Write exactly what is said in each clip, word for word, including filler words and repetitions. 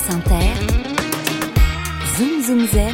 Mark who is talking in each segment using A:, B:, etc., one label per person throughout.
A: France Inter, Zoom Zoom Zen,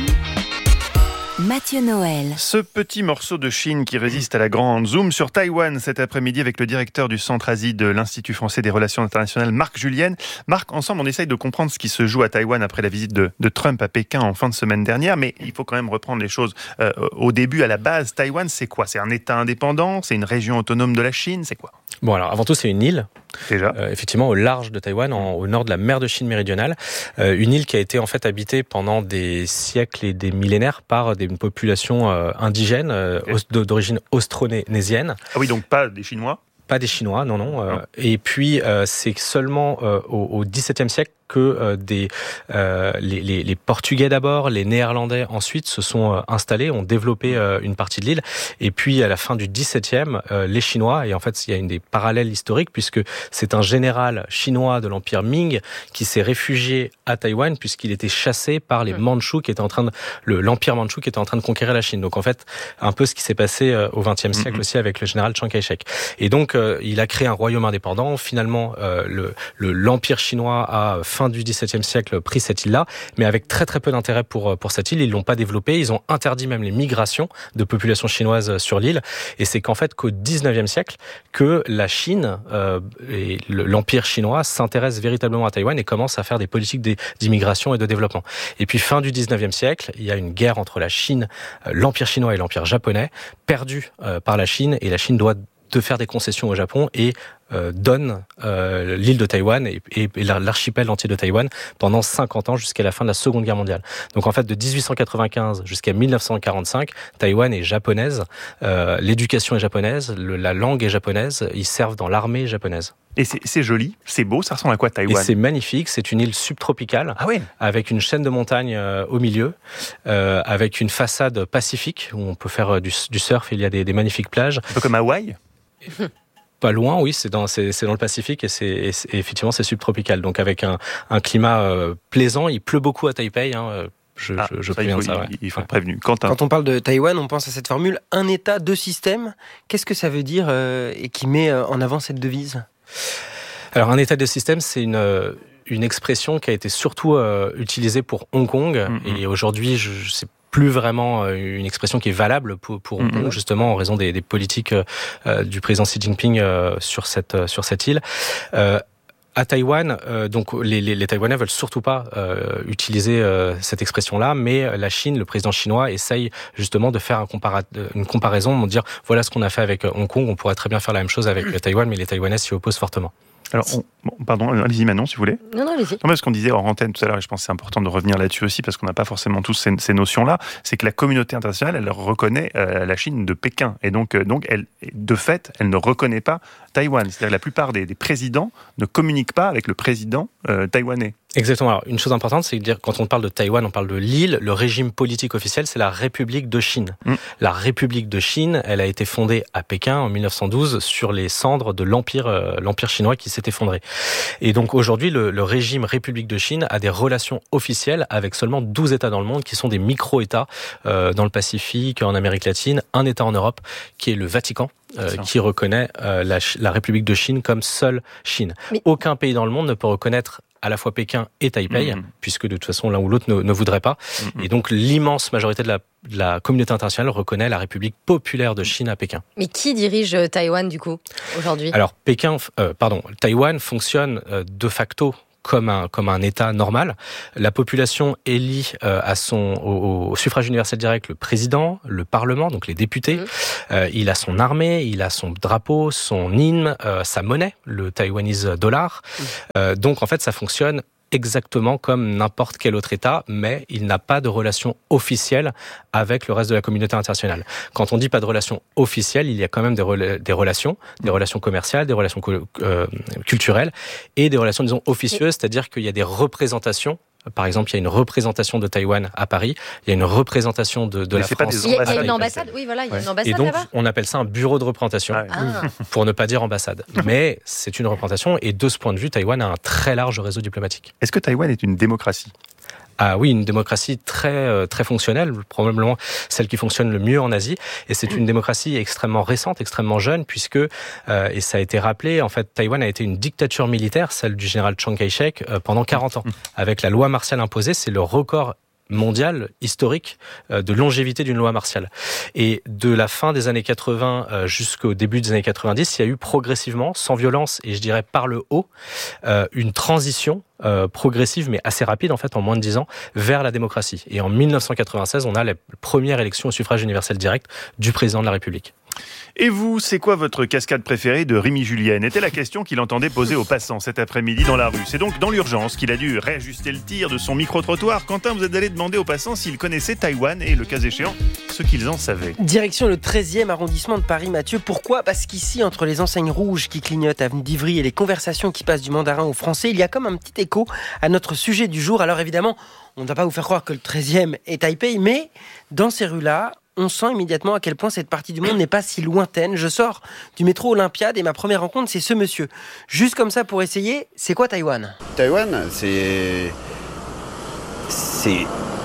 A: Mathieu Noël.
B: Ce petit morceau de Chine qui résiste à la grande zoom sur Taïwan cet après-midi avec le directeur du Centre Asie de l'Institut français des relations internationales, Marc Julienne. Marc, ensemble, on essaye de comprendre ce qui se joue à Taïwan après la visite de, de Trump à Pékin en fin de semaine dernière, mais il faut quand même reprendre les choses euh, au début, à la base. Taïwan, c'est quoi ? C'est un État indépendant ? C'est une région autonome de la Chine ? C'est quoi ?
C: Bon, alors avant tout, c'est une île.
B: Déjà.
C: Euh, effectivement, au large de Taïwan, en, au nord de la mer de Chine méridionale. Euh, une île qui a été en fait habitée pendant des siècles et des millénaires par des populations euh, indigènes euh, okay. d'origine austronésienne.
B: Ah oui, donc pas des Chinois ? Pas
C: des Chinois, non, non. Euh, et puis, euh, c'est seulement euh, au, au dix-septième siècle que euh, des, euh, les, les, les Portugais d'abord, les Néerlandais ensuite se sont euh, installés, ont développé euh, une partie de l'île. Et puis, à la fin du dix-septième, euh, les Chinois, et en fait, il y a une des parallèles historiques, puisque c'est un général chinois de l'Empire Ming qui s'est réfugié à Taïwan, puisqu'il était chassé par les Mandchous, qui étaient en train de, le, l'Empire Mandchou qui était en train de conquérir la Chine. Donc, en fait, un peu ce qui s'est passé euh, au vingtième siècle mm-hmm. aussi avec le général Chiang Kai-shek. Et donc, euh, il a créé un royaume indépendant. Finalement, euh, le, le, l'Empire chinois a fin du dix-septième siècle pris cette île-là, mais avec très très peu d'intérêt pour pour cette île. Ils l'ont pas développée. Ils ont interdit même les migrations de populations chinoises sur l'île. Et c'est qu'en fait qu'au dix-neuvième siècle que la Chine euh, et l'Empire chinois s'intéresse véritablement à Taïwan et commence à faire des politiques d'immigration et de développement. Et puis fin du dix-neuvième siècle, il y a une guerre entre la Chine, l'Empire chinois et l'Empire japonais, perdue euh, par la Chine, et la Chine doit de faire des concessions au Japon et euh, donne euh, l'île de Taïwan et, et, et l'archipel entier de Taïwan pendant cinquante ans jusqu'à la fin de la Seconde Guerre mondiale. Donc en fait, de dix-huit cent quatre-vingt-quinze jusqu'à mille neuf cent quarante-cinq, Taïwan est japonaise, euh, l'éducation est japonaise, le, la langue est japonaise, ils servent dans l'armée japonaise.
B: Et c'est, c'est joli, c'est beau, ça ressemble à quoi Taïwan ?
C: Et c'est magnifique, c'est une île subtropicale,
B: ah oui.
C: avec une chaîne de montagnes euh, au milieu, euh, avec une façade pacifique où on peut faire euh, du, du surf, il y a des, des magnifiques plages.
B: Un peu comme Hawaï ?
C: Pas loin, oui, c'est dans, c'est, c'est dans le Pacifique et, c'est, et, c'est, et effectivement c'est subtropical, donc avec un, un climat euh, plaisant. Il pleut beaucoup à Taipei, hein, je,
B: ah,
C: je, je
B: ça,
C: préviens
B: il faut,
C: ça. Ouais.
B: Il faut être prévenu. Quentin.
D: Quand on parle de Taïwan, on pense à cette formule « un État, deux systèmes ». Qu'est-ce que ça veut dire euh, et qui met en avant cette devise ?
C: Alors un État, deux systèmes, c'est une... Euh, une expression qui a été surtout euh, utilisée pour Hong Kong, mm-hmm. et aujourd'hui, je, je sais plus vraiment une expression qui est valable pour, pour Hong Kong, mm-hmm. justement en raison des, des politiques euh, du président Xi Jinping euh, sur cette sur cette île. Euh, À Taïwan, euh, donc les, les, les Taïwanais veulent surtout pas euh, utiliser euh, cette expression-là, mais la Chine, le président chinois, essaye justement de faire un compara- une comparaison, de dire voilà ce qu'on a fait avec Hong Kong, on pourrait très bien faire la même chose avec mm-hmm. Taïwan, mais les Taïwanais s'y opposent fortement.
B: Alors, on, bon, pardon, allez-y Manon, si vous voulez.
A: Non, non, allez-y.
B: Non, parce qu'on disait hors antenne tout à l'heure, et je pense que c'est important de revenir là-dessus aussi, parce qu'on n'a pas forcément tous ces, ces notions-là, c'est que la communauté internationale, elle reconnaît euh, la Chine de Pékin. Et donc, euh, donc elle, de fait, elle ne reconnaît pas Taïwan. C'est-à-dire que la plupart des, des présidents ne communiquent pas avec le président euh, taïwanais.
C: Exactement. Alors, une chose importante, c'est de dire, quand on parle de Taïwan, on parle de l'île. Le régime politique officiel, c'est la République de Chine. Mm. La République de Chine, elle a été fondée à Pékin en mille neuf cent douze sur les cendres de l'empire, euh, l'empire chinois qui s'est effondré. Et donc aujourd'hui, le, le régime République de Chine a des relations officielles avec seulement douze États dans le monde qui sont des micro-États euh, dans le Pacifique, en Amérique latine, un État en Europe qui est le Vatican. Euh, qui reconnaît euh, la, la République de Chine comme seule Chine. Mais... Aucun pays dans le monde ne peut reconnaître à la fois Pékin et Taipei, mmh. puisque de toute façon l'un ou l'autre ne, ne voudrait pas. Mmh. Et donc l'immense majorité de la, de la communauté internationale reconnaît la République populaire de Chine à Pékin.
A: Mais qui dirige Taïwan du coup aujourd'hui ?
C: Alors Pékin, euh, pardon, Taïwan fonctionne euh, de facto comme un comme un État normal. La population élit euh, à son au, au suffrage universel direct le président, le Parlement, donc les députés. Mmh. Euh, il a son armée, il a son drapeau, son hymne, euh, sa monnaie, le Taiwanese dollar. Mmh. Euh, donc en fait, ça fonctionne exactement comme n'importe quel autre État, mais il n'a pas de relation officielle avec le reste de la communauté internationale. Quand on dit pas de relation officielle, il y a quand même des, rela- des relations, des relations commerciales, des relations euh, culturelles et des relations, disons, officieuses, c'est-à-dire qu'il y a des représentations. Par exemple, il y a une représentation de Taïwan à Paris, il y a une représentation de, de la France.
A: Il y a, il y a une ambassade, oui, voilà, il y a une ambassade
C: et donc,
A: là-bas.
C: On appelle ça un bureau de représentation,
A: ah.
C: pour ne pas dire ambassade. Mais c'est une représentation, et de ce point de vue, Taïwan a un très large réseau diplomatique.
B: Est-ce que Taïwan est une démocratie ?
C: Ah oui, une démocratie très très fonctionnelle, probablement celle qui fonctionne le mieux en Asie. Et c'est une démocratie extrêmement récente, extrêmement jeune, puisque, euh, et ça a été rappelé, en fait, Taïwan a été une dictature militaire, celle du général Chiang Kai-shek, euh, pendant quarante ans. Avec la loi martiale imposée, c'est le record mondial, historique, euh, de longévité d'une loi martiale. Et de la fin des années quatre-vingts euh, jusqu'au début des années quatre-vingt-dix, il y a eu progressivement, sans violence, et je dirais par le haut, euh, une transition Euh, progressive mais assez rapide en fait en moins de dix ans vers la démocratie. Et en dix-neuf cent quatre-vingt-seize, on a la première élection au suffrage universel direct du président de la République.
B: Et vous, c'est quoi votre cascade préférée de Rémi Julien? Était la question qu'il entendait poser aux passants cet après-midi dans la rue. C'est donc dans l'urgence qu'il a dû réajuster le tir de son micro-trottoir. Quentin, vous êtes allé demander aux passants s'ils connaissaient Taïwan et, le cas échéant, ce qu'ils en savaient.
D: Direction le treizième arrondissement de Paris, Mathieu. Pourquoi ? Parce qu'ici, entre les enseignes rouges qui clignotent avenue d'Ivry et les conversations qui passent du mandarin au français, il y a comme un petit écho à notre sujet du jour. Alors évidemment, on ne va pas vous faire croire que le treizième est Taipei, mais dans ces rues-là, on sent immédiatement à quel point cette partie du monde n'est pas si lointaine. Je sors du métro Olympiade et ma première rencontre, c'est ce monsieur. Juste comme ça pour essayer, c'est quoi Taïwan ?
E: Taïwan, c'est... C'est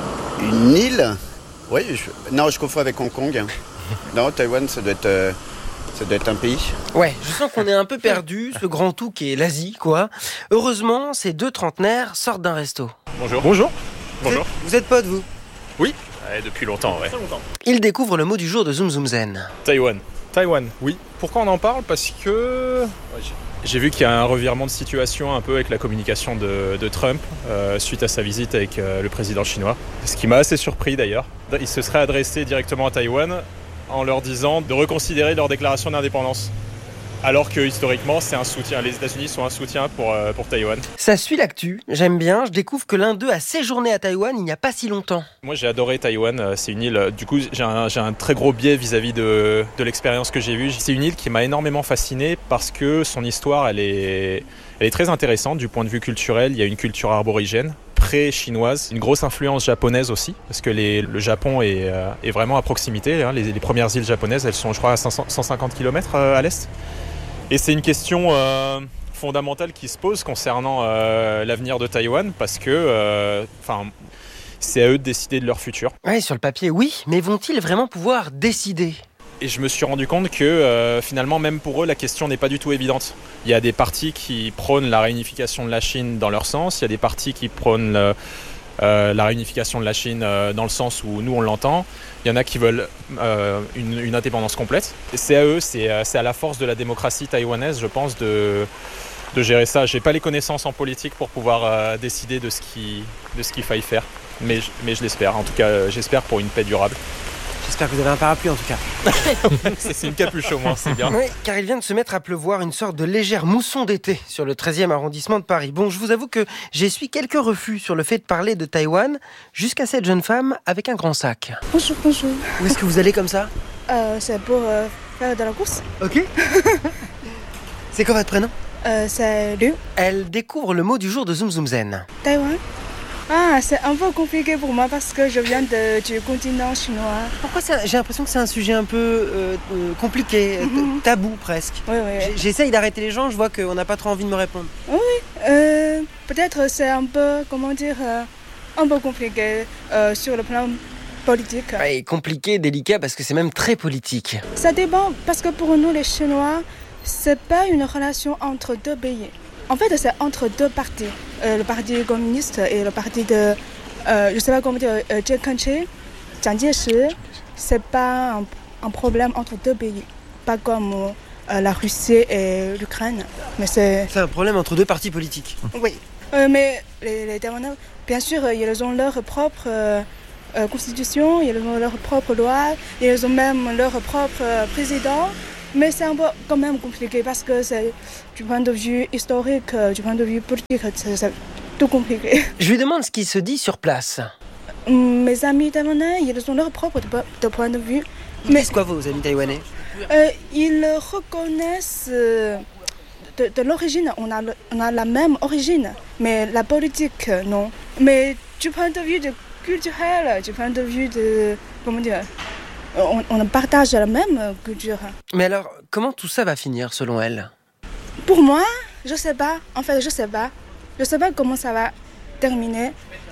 E: une île. Oui, je... non, je confonds avec Hong Kong. Non, Taïwan, ça doit être... Euh... Ça doit être un pays.
D: Ouais, je sens qu'on est un peu perdu, ce grand tout qui est l'Asie, quoi. Heureusement, ces deux trentenaires sortent d'un resto.
F: Bonjour. Bonjour.
D: Bonjour. Vous êtes potes, vous ?
F: Oui. Ouais, depuis longtemps, ouais.
D: Ils découvrent le mot du jour de Zoom Zoom Zen.
F: Taïwan. Taïwan, oui. Pourquoi on en parle ? Parce que j'ai vu qu'il y a un revirement de situation un peu avec la communication de, de Trump euh, suite à sa visite avec euh, le président chinois. Ce qui m'a assez surpris d'ailleurs. Il se serait adressé directement à Taïwan en leur disant de reconsidérer leur déclaration d'indépendance. Alors que historiquement, c'est un soutien. Les États-Unis sont un soutien pour, euh, pour Taïwan.
D: Ça suit l'actu, j'aime bien. Je découvre que l'un d'eux a séjourné à Taïwan il n'y a pas si longtemps.
F: Moi, j'ai adoré Taïwan. C'est une île. Du coup, j'ai un, j'ai un très gros biais vis-à-vis de, de l'expérience que j'ai vue. C'est une île qui m'a énormément fasciné parce que son histoire, elle est, elle est très intéressante du point de vue culturel. Il y a une culture aborigène, pré-chinoise, une grosse influence japonaise aussi, parce que les, le Japon est, euh, est vraiment à proximité. Hein. Les, les premières îles japonaises, elles sont, je crois, à cinq cents, cent cinquante kilomètres euh, à l'est. Et c'est une question euh, fondamentale qui se pose concernant euh, l'avenir de Taïwan, parce que euh, c'est à eux de décider de leur futur.
D: Oui, sur le papier, oui, mais vont-ils vraiment pouvoir décider ?
F: Et je me suis rendu compte que euh, finalement, même pour eux, la question n'est pas du tout évidente. Il y a des partis qui prônent la réunification de la Chine dans leur sens, il y a des partis qui prônent le, euh, la réunification de la Chine euh, dans le sens où nous on l'entend. Il y en a qui veulent euh, une, une indépendance complète. Et c'est à eux, c'est, c'est à la force de la démocratie taïwanaise, je pense, de, de gérer ça. Je n'ai pas les connaissances en politique pour pouvoir euh, décider de ce, qui, de ce qu'il faille faire. Mais, mais je l'espère. En tout cas, j'espère pour une paix durable.
D: J'espère que vous avez un parapluie en tout cas.
F: c'est, c'est une capuche au moins, c'est bien.
D: Oui, car il vient de se mettre à pleuvoir, une sorte de légère mousson d'été sur le treizième arrondissement de Paris. Bon, je vous avoue que j'essuie quelques refus sur le fait de parler de Taïwan, jusqu'à cette jeune femme avec un grand sac.
G: Bonjour, bonjour.
D: Où est-ce que vous allez comme ça ?
G: euh, C'est pour euh, faire de la course.
D: Ok. C'est quoi votre prénom ?
G: euh, C'est Liu.
D: Elle découvre le mot du jour de Zoom Zoom Zen.
G: Taïwan. Ah, c'est un peu compliqué pour moi parce que je viens de, du continent chinois.
D: Pourquoi ça ? J'ai l'impression que c'est un sujet un peu euh, euh, compliqué, mm-hmm. tabou presque.
G: Oui, oui.
D: J'essaye d'arrêter les gens, je vois qu'on n'a pas trop envie de me répondre.
G: Oui, euh, peut-être c'est un peu, comment dire, euh, un peu compliqué euh, sur le plan politique.
D: Ouais, compliqué, délicat, parce que c'est même très politique.
G: Ça dépend, parce que pour nous les Chinois, c'est pas une relation entre deux pays. En fait, c'est entre deux partis, euh, le parti communiste et le parti de, euh, je ne sais pas comment dire, Jiang Kai-shek, Jiang Jieshi. C'est pas un, un problème entre deux pays, pas comme euh, la Russie et l'Ukraine. Mais c'est...
D: c'est un problème entre deux partis politiques.
G: Oui, euh, mais les, les Taïwanais, bien sûr, ils ont leur propre euh, euh, constitution, ils ont leur propre loi, ils ont même leur propre euh, président. Mais c'est un peu quand même compliqué parce que c'est du point de vue historique, du point de vue politique, c'est, c'est tout compliqué.
D: Je lui demande ce qui se dit sur place.
G: Mes amis taïwanais, ils ont leur propre de, de point de vue.
D: Mais qu'est-ce quoi vos amis taïwanais ?
G: euh, Ils reconnaissent euh, de, de l'origine, on a, on a la même origine, mais la politique, non. Mais du point de vue de culturel, du point de vue de, comment dire, On, on partage la même culture.
D: Mais alors, comment tout ça va finir selon elle ?
G: Pour moi, je sais pas. En fait, je sais pas. Je sais pas comment ça va terminer.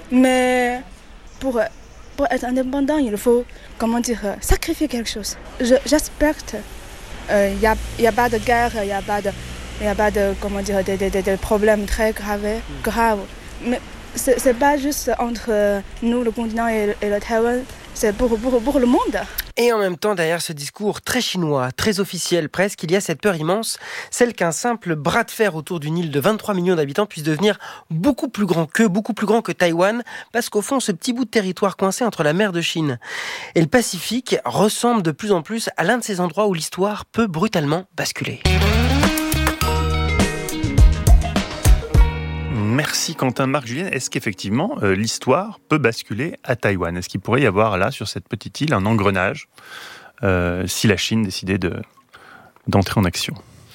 G: Mais pour, pour être indépendant, il faut, comment dire, sacrifier quelque chose. Je, j'espère qu'il n'y a, y a pas de guerre, il n'y a pas de, y a pas de, comment dire, de, de, de, de problèmes très graves. graves. Mais ce n'est pas juste entre nous, le continent, et, et le Taïwan, c'est pour, pour, pour le monde.
D: Et en même temps, derrière ce discours très chinois, très officiel presque, il y a cette peur immense, celle qu'un simple bras de fer autour d'une île de vingt-trois millions d'habitants puisse devenir beaucoup plus grand qu'eux, beaucoup plus grand que Taïwan, parce qu'au fond, ce petit bout de territoire coincé entre la mer de Chine et le Pacifique ressemble de plus en plus à l'un de ces endroits où l'histoire peut brutalement basculer.
B: Merci Quentin. Marc, Julienne, est-ce qu'effectivement euh, l'histoire peut basculer à Taïwan ? Est-ce qu'il pourrait y avoir là, sur cette petite île, un engrenage euh, si la Chine décidait de, d'entrer en action ?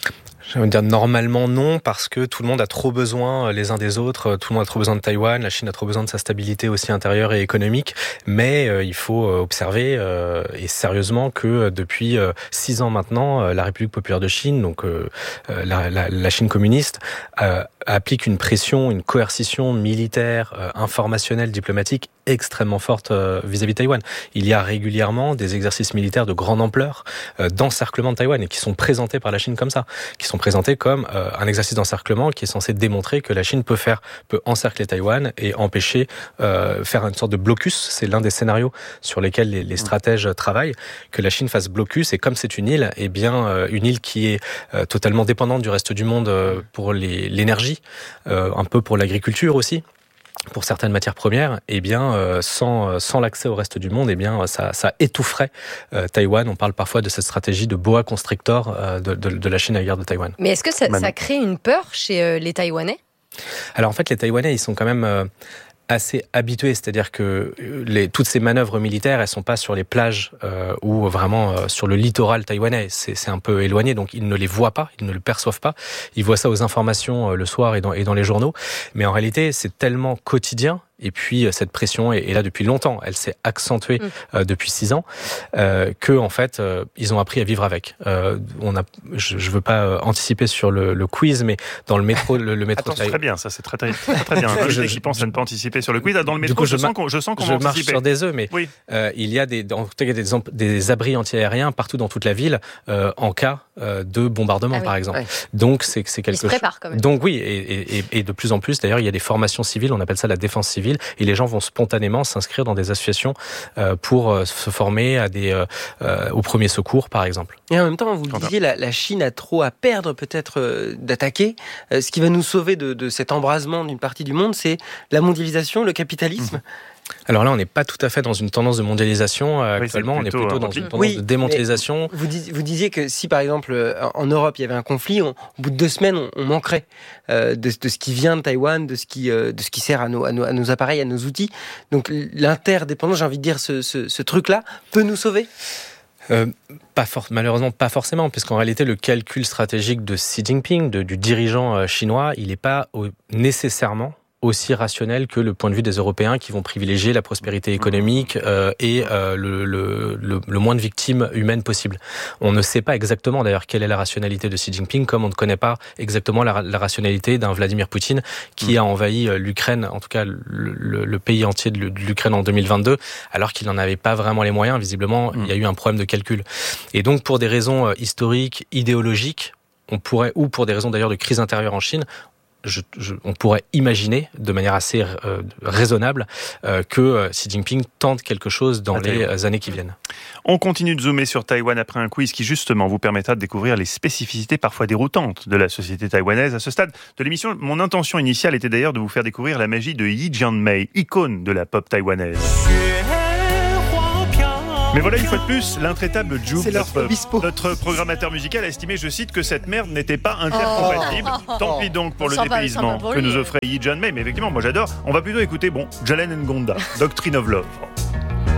C: Je veux dire normalement non, parce que tout le monde a trop besoin les uns des autres, tout le monde a trop besoin de Taïwan, la Chine a trop besoin de sa stabilité aussi intérieure et économique, mais euh, il faut observer euh, et sérieusement que depuis euh, six ans maintenant, euh, la République populaire de Chine, donc euh, la, la, la Chine communiste, euh, applique une pression, une coercition militaire, euh, informationnelle, diplomatique extrêmement forte euh, vis-à-vis de Taïwan. Il y a régulièrement des exercices militaires de grande ampleur euh, d'encerclement de Taïwan et qui sont présentés par la Chine comme ça, qui sont présentés comme euh, un exercice d'encerclement qui est censé démontrer que la Chine peut faire, peut encercler Taïwan et empêcher, euh, faire une sorte de blocus. C'est l'un des scénarios sur lesquels les, les stratèges travaillent, que la Chine fasse blocus. Et comme c'est une île, eh bien euh, une île qui est euh, totalement dépendante du reste du monde euh, pour les, l'énergie, euh, un peu pour l'agriculture aussi, pour certaines matières premières, eh bien, euh, sans, sans l'accès au reste du monde, eh bien, ça, ça étoufferait euh, Taïwan. On parle parfois de cette stratégie de boa constrictor euh, de, de, de la Chine à l'égard de Taïwan.
A: Mais est-ce que ça, ça crée une peur chez euh, les Taïwanais ?
C: Alors en fait, les Taïwanais, ils sont quand même euh, assez habitués, c'est-à-dire que les, toutes ces manœuvres militaires, elles sont pas sur les plages euh, ou vraiment euh, sur le littoral taïwanais. C'est, c'est un peu éloigné, donc ils ne les voient pas, ils ne le perçoivent pas. Ils voient ça aux informations euh, le soir et dans, et dans les journaux. Mais en réalité, c'est tellement quotidien. Et puis cette pression est là depuis longtemps. Elle s'est accentuée mmh. euh, depuis six ans, euh, que en fait euh, ils ont appris à vivre avec. Euh, on a, je, je veux pas euh, anticiper sur le, le quiz, mais dans le métro, le, le métro.
B: Attends, c'est très bien, ça c'est très très très, très bien. Je, je, je pense à ne pas anticiper sur le quiz. Dans le métro, coup, je, je sens qu'on, je sens qu'on
C: je
B: va
C: marche
B: anticiper.
C: sur des œufs, mais
B: oui.
C: euh, il y a des, en tout cas, des, des abris anti-aériens partout dans toute la ville euh, en cas euh, de bombardement, ah oui. par exemple. Ouais. Donc c'est c'est quelque chose.
A: Ils se préparent quand même.
C: Donc oui, et, et, et de plus en plus, d'ailleurs, il y a des formations civiles. On appelle ça la défense civile, et les gens vont spontanément s'inscrire dans des associations euh, pour euh, se former à des euh, euh, aux premiers secours, par exemple.
D: Et en même temps, vous le disiez, la, la Chine a trop à perdre peut-être euh, d'attaquer. Euh, ce qui va nous sauver de, de cet embrasement d'une partie du monde, c'est la mondialisation, le capitalisme. Mmh.
C: Alors là, on n'est pas tout à fait dans une tendance de mondialisation euh, oui, actuellement, plutôt, on est plutôt dans une tendance oui, de démondialisation.
D: Vous, dis, vous disiez que si par exemple en Europe il y avait un conflit, on, au bout de deux semaines on, on manquerait euh, de, de ce qui vient de Taïwan, de ce qui, euh, de ce qui sert à nos, à, nos, à nos appareils, à nos outils. Donc l'interdépendance, j'ai envie de dire, ce, ce, ce truc-là peut nous sauver ?
C: Euh, pas for- malheureusement pas forcément, puisqu'en réalité le calcul stratégique de Xi Jinping, de, du dirigeant euh, chinois, il n'est pas au, nécessairement aussi rationnel que le point de vue des Européens qui vont privilégier la prospérité économique euh, et euh, le, le, le, le moins de victimes humaines possible. On ne sait pas exactement d'ailleurs quelle est la rationalité de Xi Jinping, comme on ne connaît pas exactement la, la rationalité d'un Vladimir Poutine qui mmh. a envahi l'Ukraine, en tout cas le, le, le pays entier de l'Ukraine en deux mille vingt-deux, alors qu'il n'en avait pas vraiment les moyens. Visiblement, mmh. il y a eu un problème de calcul. Et donc pour des raisons historiques, idéologiques, on pourrait, ou pour des raisons d'ailleurs de crise intérieure en Chine, Je, je, on pourrait imaginer de manière assez euh, raisonnable euh, que euh, Xi Jinping tente quelque chose dans les euh, années qui viennent.
B: On continue de zoomer sur Taïwan après un quiz qui justement vous permettra de découvrir les spécificités parfois déroutantes de la société taïwanaise. À ce stade de l'émission, mon intention initiale était d'ailleurs de vous faire découvrir la magie de Yi Jianmei, icône de la pop taïwanaise. Mais voilà, une fois de plus, l'intraitable Joop, notre, notre programmateur musical, a estimé, je cite, que cette merde n'était pas intercompatible. Oh. Tant pis donc pour on le dépaysement que nous offrait Yi Jianmei. Mais effectivement, moi j'adore. On va plutôt écouter, bon, Jalen Ngonda, Doctrine of Love.